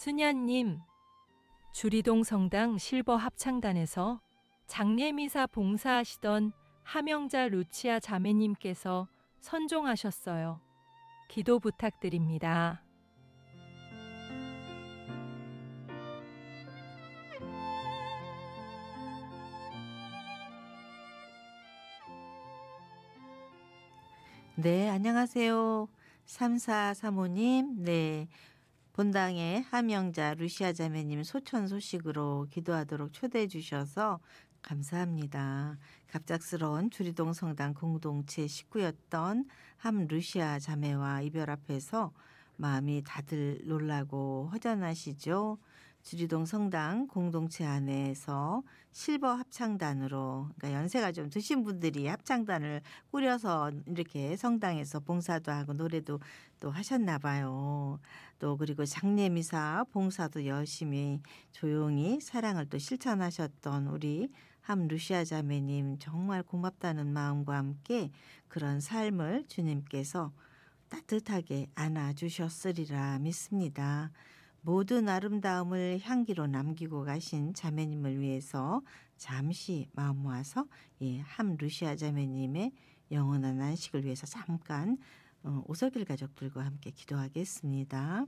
수녀님, 주리동 성당 실버 합창단에서 장례미사 봉사하시던 함영자 루치아 자매님께서 선종하셨어요. 기도 부탁드립니다. 네, 안녕하세요. 3435님, 네. 본당의 함영자 루시아 자매님 소천 소식으로 기도하도록 초대해 주셔서 감사합니다. 갑작스러운 주리동 성당 공동체 식구였던 함 루시아 자매와 이별 앞에서 마음이 다들 놀라고 허전하시죠. 주리동 성당 공동체 안에서 실버 합창단으로, 그러니까 연세가 좀 드신 분들이 합창단을 꾸려서 이렇게 성당에서 봉사도 하고 노래도 또 하셨나 봐요. 또 그리고 장례미사 봉사도 열심히 조용히 사랑을 또 실천하셨던 우리 함 루시아 자매님 정말 고맙다는 마음과 함께 그런 삶을 주님께서 따뜻하게 안아주셨으리라 믿습니다. 모든 아름다움을 향기로 남기고 가신 자매님을 위해서 잠시 마음 모아서 함 루시아 자매님의 영원한 안식을 위해서 잠깐 오석일 가족들과 함께 기도하겠습니다.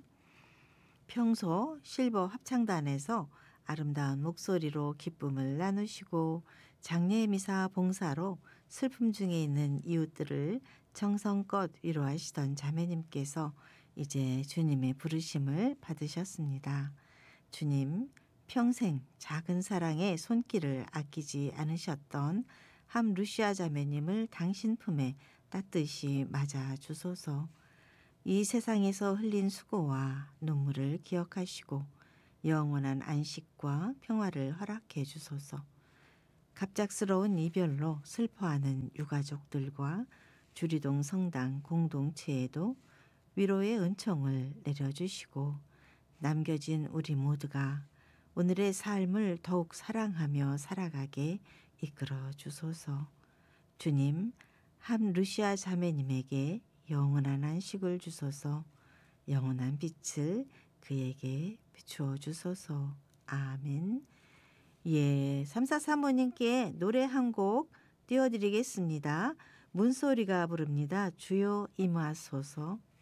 평소 실버 합창단에서 아름다운 목소리로 기쁨을 나누시고 장례미사 봉사로 슬픔 중에 있는 이웃들을 정성껏 위로하시던 자매님께서 이제 주님의 부르심을 받으셨습니다. 주님, 평생 작은 사랑의 손길을 아끼지 않으셨던 함 루시아 자매님을 당신 품에 따뜻이 맞아 주소서. 이 세상에서 흘린 수고와 눈물을 기억하시고 영원한 안식과 평화를 허락해 주소서. 갑작스러운 이별로 슬퍼하는 유가족들과 주리동 성당 공동체에도 위로의 은총을 내려주시고 남겨진 우리 모두가 오늘의 삶을 더욱 사랑하며 살아가게 이끌어 주소서. 주님, 함 루시아 자매님에게 영원한 안식을 주소서. 영원한 빛을 그에게 비추어 주소서. 아멘. 예, 3435님께 노래 한 곡 띄워드리겠습니다. 문소리가 부릅니다. 주여 임하소서.